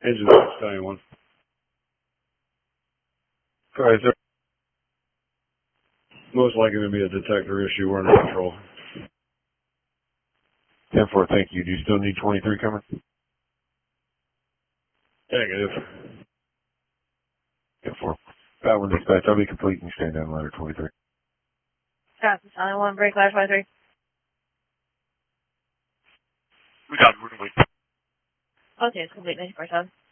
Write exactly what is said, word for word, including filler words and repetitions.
Engine six Stallion one. Alright, sir. Most likely going to be a detector issue. We're under control. ten four, thank you. Do you still need twenty-three coming? Negative. ten four. That one dispatch. I'll be complete and stand down ladder twenty-three. Copy. Stallion one, break ladder twenty-three. We got it. We're complete. Okay, it's complete. ninety-four seven.